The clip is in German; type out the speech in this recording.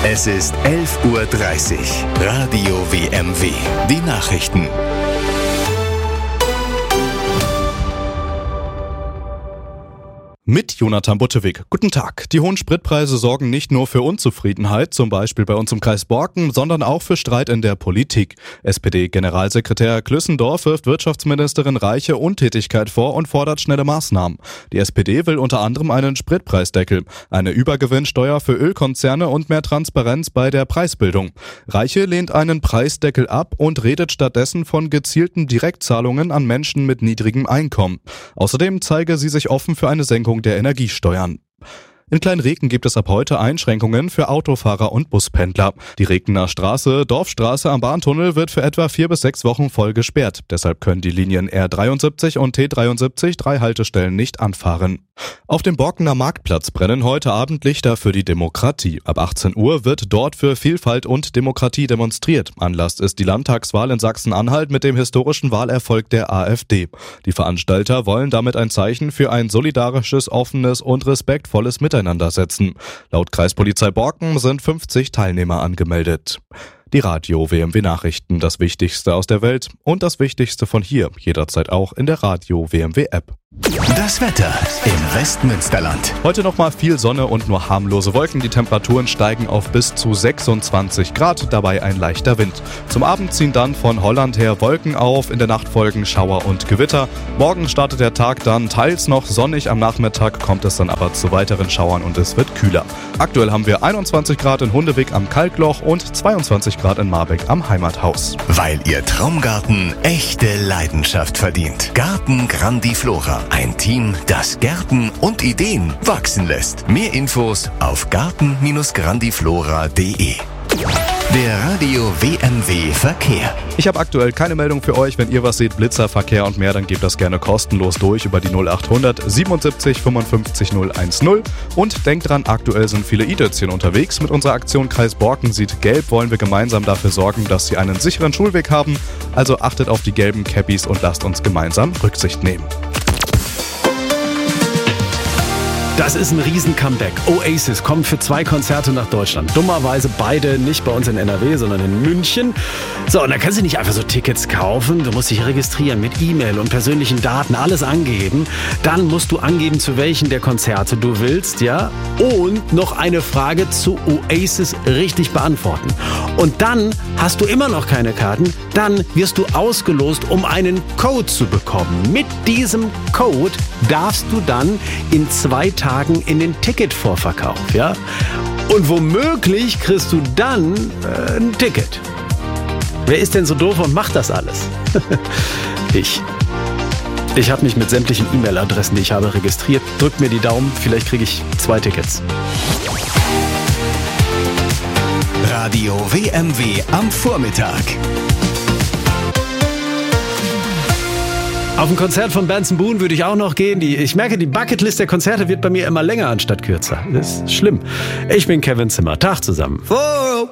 Es ist 11:30 Uhr. Radio WMW. Die Nachrichten. Mit Jonathan Buttewig. Guten Tag. Die hohen Spritpreise sorgen nicht nur für Unzufriedenheit, zum Beispiel bei uns im Kreis Borken, sondern auch für Streit in der Politik. SPD-Generalsekretär Klüssendorf wirft Wirtschaftsministerin Reiche Untätigkeit vor und fordert schnelle Maßnahmen. Die SPD will unter anderem einen Spritpreisdeckel, eine Übergewinnsteuer für Ölkonzerne und mehr Transparenz bei der Preisbildung. Reiche lehnt einen Preisdeckel ab und redet stattdessen von gezielten Direktzahlungen an Menschen mit niedrigem Einkommen. Außerdem zeige sie sich offen für eine Senkung der Energiesteuern. In Kleinreken gibt es ab heute Einschränkungen für Autofahrer und Buspendler. Die Rekener Straße, Dorfstraße am Bahntunnel wird für etwa 4 bis 6 Wochen voll gesperrt. Deshalb können die Linien R73 und T73 3 Haltestellen nicht anfahren. Auf dem Borkener Marktplatz brennen heute Abend Lichter für die Demokratie. Ab 18 Uhr wird dort für Vielfalt und Demokratie demonstriert. Anlass ist die Landtagswahl in Sachsen-Anhalt mit dem historischen Wahlerfolg der AfD. Die Veranstalter wollen damit ein Zeichen für ein solidarisches, offenes und respektvolles Miteinander setzen. Laut Kreispolizei Borken sind 50 Teilnehmer angemeldet. Die Radio WMW Nachrichten, das Wichtigste aus der Welt und das Wichtigste von hier, jederzeit auch in der Radio WMW App. Das Wetter im Westmünsterland. Heute nochmal viel Sonne und nur harmlose Wolken. Die Temperaturen steigen auf bis zu 26 Grad, dabei ein leichter Wind. Zum Abend ziehen dann von Holland her Wolken auf, in der Nacht folgen Schauer und Gewitter. Morgen startet der Tag dann teils noch sonnig, am Nachmittag kommt es dann aber zu weiteren Schauern und es wird kühler. Aktuell haben wir 21 Grad in Hundewig am Kalkloch und 22 Grad in Marbeck am Heimathaus. Weil Ihr Traumgarten echte Leidenschaft verdient. Garten Grandiflora. Ein Team, das Gärten und Ideen wachsen lässt. Mehr Infos auf garten-grandiflora.de. Der Radio WMW Verkehr. Ich habe aktuell keine Meldung für euch. Wenn ihr was seht, Blitzer, Verkehr und mehr, dann gebt das gerne kostenlos durch über die 0800 77 55 010. Und denkt dran, aktuell sind viele i-Dötzchen unterwegs. Mit unserer Aktion Kreis Borken sieht gelb wollen wir gemeinsam dafür sorgen, dass sie einen sicheren Schulweg haben. Also achtet auf die gelben Cappies und lasst uns gemeinsam Rücksicht nehmen. Das ist ein Riesen-Comeback. Oasis kommt für 2 Konzerte nach Deutschland. Dummerweise beide nicht bei uns in NRW, sondern in München. So, und da kannst du nicht einfach so Tickets kaufen. Du musst dich registrieren mit E-Mail und persönlichen Daten, alles angeben. Dann musst du angeben, zu welchen der Konzerte du willst, ja? Und noch eine Frage zu Oasis richtig beantworten. Und dann hast du immer noch keine Karten. Dann wirst du ausgelost, um einen Code zu bekommen. Mit diesem Code darfst du dann in 2 Tagen in den Ticketvorverkauf, ja? Und womöglich kriegst du dann ein Ticket. Wer ist denn so doof und macht das alles? Ich habe mich mit sämtlichen E-Mail-Adressen, die ich habe, registriert. Drückt mir die Daumen, vielleicht kriege ich 2 Tickets. Radio WMW am Vormittag. Auf ein Konzert von Benson Boone würde ich auch noch gehen. Ich merke, die Bucketlist der Konzerte wird bei mir immer länger anstatt kürzer. Das ist schlimm. Ich bin Kevin Zimmer. Tag zusammen.